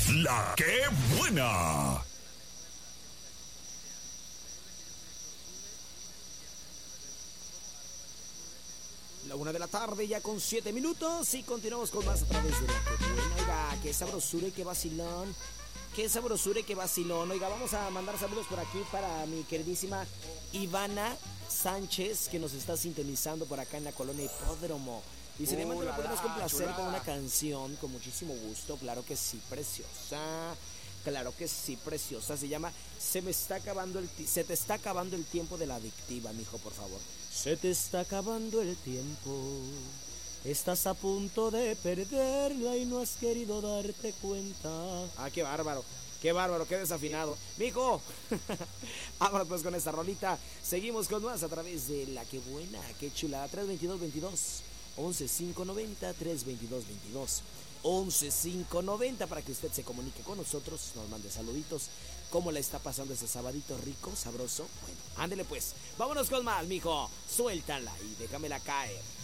La que buena. La 1 de la tarde ya con 7 minutos y continuamos con más a través de La que buena. Oiga, qué sabrosura y qué vacilón. Qué sabrosura y qué vacilón. Oiga, vamos a mandar saludos por aquí para mi queridísima Ivana Sánchez, que nos está sintonizando por acá en la colonia Hipódromo. Dice, diamante, ¿lo podemos complacer con una canción? Con muchísimo gusto, claro que sí, preciosa. Claro que sí, preciosa. Se llama Se te está acabando el tiempo de la adictiva, mijo, por favor. Se te está acabando el tiempo. Estás a punto de perderla y no has querido darte cuenta. Ah, qué bárbaro, qué desafinado. Mijo, vámonos pues con esta rolita. Seguimos con más a través de La que buena, qué chulada. 322-22 11 590 322-22 para que usted se comunique con nosotros, nos mande saluditos. ¿Cómo le está pasando ese sabadito rico, sabroso? Bueno, ándele pues, vámonos con más, mijo. Suéltala y déjamela caer.